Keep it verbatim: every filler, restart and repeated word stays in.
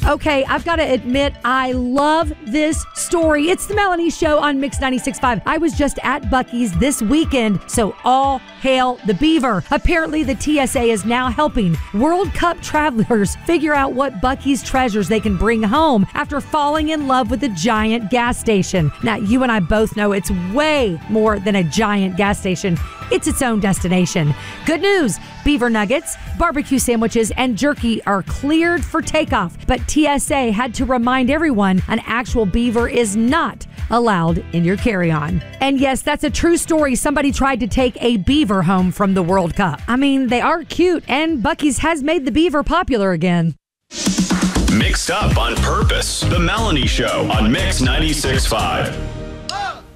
Okay, I've got to admit, I love this story. It's the Melanie Show on Mix ninety-six point five. I was just at Buc-ee's this weekend, so all hail the beaver. Apparently, the T S A is now helping World Cup travelers figure out what Buc-ee's treasures they can bring home after falling in love with a giant gas station. Now, you and I both know it's way more than a giant gas station. It's its own destination. Good news, beaver nuggets, barbecue sandwiches, and jerky are cleared for takeoff. But T S A had to remind everyone an actual beaver is not allowed in your carry-on. And yes, that's a true story. Somebody tried to take a beaver home from the World Cup. I mean, they are cute, and Buc-ee's has made the beaver popular again. Mixed up on purpose. The Melanie Show on Mix ninety-six point five.